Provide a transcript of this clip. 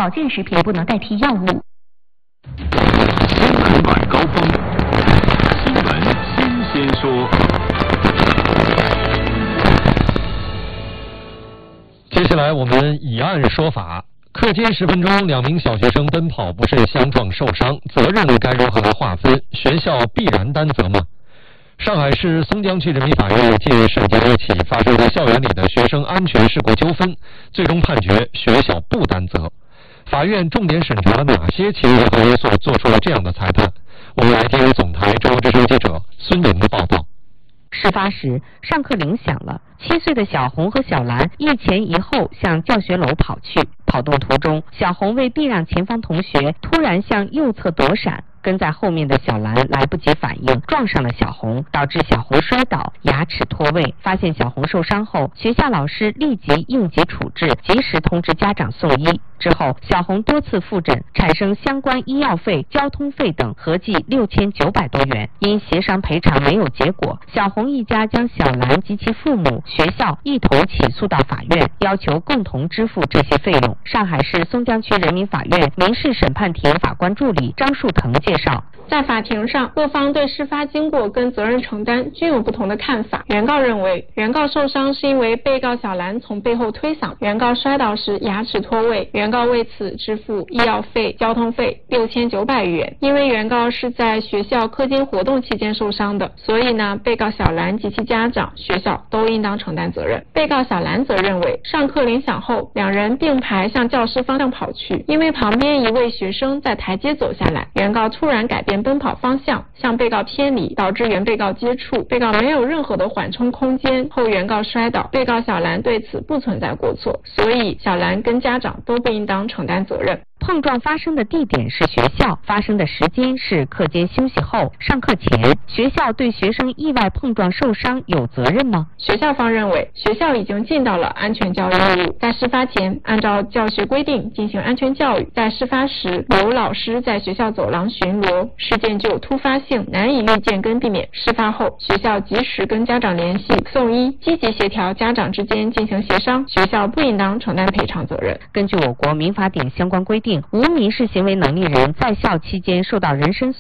保健食品不能代替药物。 新闻晚高峰，新闻新鲜说。 接下来我们以案说法。课间10分钟，2名小学生奔跑不慎相撞受伤，责任该如何来划分？学校必然担责吗？上海市松江区人民法院近日审结了一起发生在校园里的学生安全事故纠纷，最终判决学校不担责。法院重点审查了哪些情节和因素，做出了这样的裁判？我们来听由总台中国之声记者孙莹的报道。 事发时，上课铃响了，7岁的小红和小兰一前一后向教学楼跑去。跑动途中，小红为避让前方同学，突然向右侧躲闪，跟在后面的小兰来不及反应，撞上了小红，导致小红摔倒，牙齿脱位。发现小红受伤后，学校老师立即应急处置，及时通知家长送医。之后，小红多次复诊，产生相关医药费、交通费等合计6900多元。因协商赔偿没有结果，小红一家将小兰及其父母、学校一同起诉到法院，要求共同支付这些费用。上海市松江区人民法院民事审判庭法官助理张树腾介绍， 在法庭上，各方对事发经过跟责任承担均有不同的看法。原告认为，原告受伤是因为被告小兰从背后推搡，原告摔倒时牙齿脱位，原告为此支付医药费、交通费6900余元。因为原告是在学校课间活动期间受伤的，所以呢，被告小兰及其家长、学校都应当承担责任。被告小兰则认为，上课铃响后，两人并排向教室方向跑去，因为旁边一位学生在台阶走下来，原告突然改变奔跑方向，向被告偏离，导致原被告接触，被告没有任何的缓冲空间，后原告摔倒。被告小兰对此不存在过错，所以小兰跟家长都不应当承担责任。 碰撞发生的地点是学校，发生的时间是课间休息后、上课前。学校对学生意外碰撞受伤有责任吗？ 学校方认为，学校已经尽到了安全教育义务，在事发前按照教学规定进行安全教育，在事发时有老师在学校走廊巡逻，事件具有突发性，难以预见跟避免。事发后，学校及时跟家长联系送医，积极协调家长之间进行协商，学校不应当承担赔偿责任。 根据我国民法典相关规定，无民事行为能力人在校期间受到人身